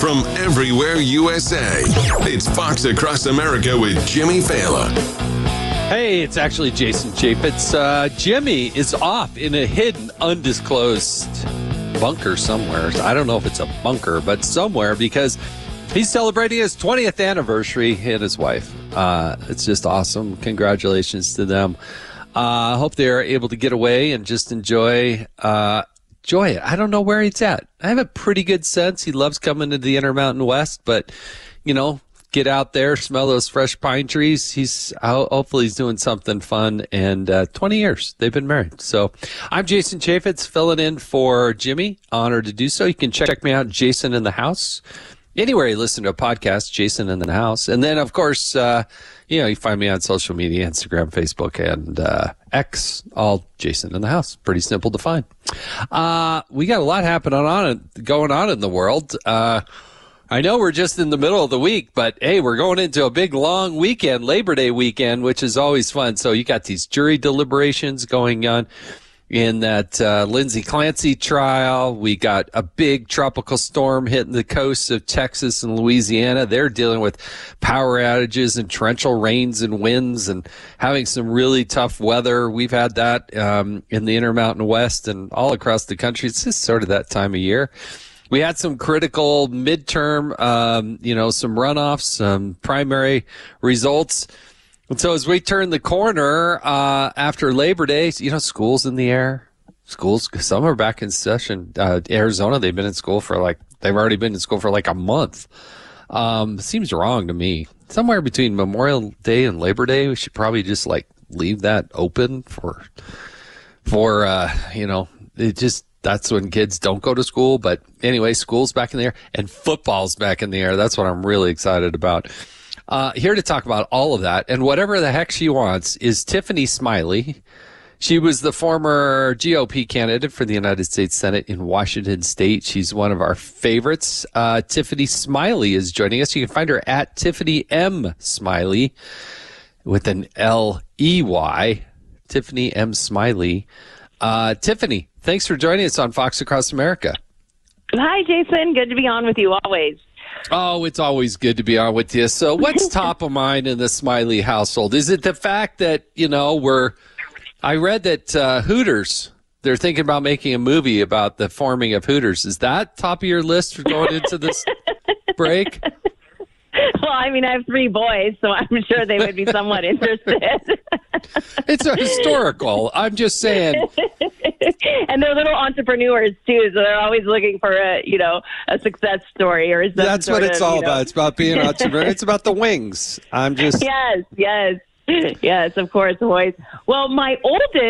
from everywhere USA. It's Fox Across America with Jimmy Fallon. Hey, it's actually Jason Chaffetz. Jimmy is off in a hidden, undisclosed bunker somewhere. I don't know if it's a bunker, but somewhere, because he's celebrating his 20th anniversary, he and his wife. It's just awesome. Congratulations to them. I hope they're able to get away and just enjoy it. I don't know where he's at. I have a pretty good sense he loves coming to the Intermountain West, but, get out there, smell those fresh pine trees. Hopefully he's doing something fun. And 20 years they've been married. So I'm Jason Chaffetz, filling in for Jimmy. Honored to do so. You can check me out, Jason in the House. Anywhere you listen to a podcast, Jason in the House. And then, of course, you find me on social media, Instagram, Facebook, and X, all Jason in the House. Pretty simple to find. We got a lot going on in the world. I know we're just in the middle of the week, but, hey, we're going into a big, long weekend, Labor Day weekend, which is always fun. So you got these jury deliberations going on in that Lindsay Clancy trial. We got a big tropical storm hitting the coasts of Texas and Louisiana. They're dealing with power outages and torrential rains and winds and having some really tough weather. We've had that in the Intermountain West and all across the country. It's just sort of that time of year. We had some critical midterm, some runoffs, some primary results. And so as we turn the corner after Labor Day, school's in the air. Some are back in session. Arizona, they've already been in school for like a month. Seems wrong to me. Somewhere between Memorial Day and Labor Day, we should probably just leave that open for that's when kids don't go to school. But anyway, school's back in the air and football's back in the air. That's what I'm really excited about. Here to talk about all of that and whatever the heck she wants is Tiffany Smiley. She was the former GOP candidate for the United States Senate in Washington State. She's one of our favorites. Tiffany Smiley is joining us. You can find her at Tiffany M. Smiley with an L-E-Y. Tiffany M. Smiley. Tiffany, thanks for joining us on Fox Across America. Hi, Jason. Good to be on with you always. Oh, it's always good to be on with you. So what's top of mind in the Smiley household? Is it the fact that, I read that Hooters, they're thinking about making a movie about the forming of Hooters. Is that top of your list for going into this break? Well, I have 3 boys, so I'm sure they would be somewhat interested. It's a historical. I'm just saying. And they're little entrepreneurs, too, so they're always looking for a success story. Or that's what it's all about. It's about being an entrepreneur. It's about the wings. Yes, of course, boys. Well, my oldest